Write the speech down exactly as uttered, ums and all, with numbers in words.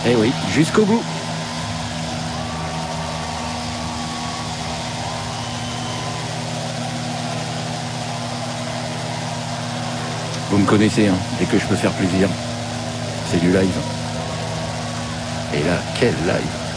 Eh oui, jusqu'au bout. Vous me connaissez, hein, dès que je peux faire plaisir, c'est du live. Et là, quel live!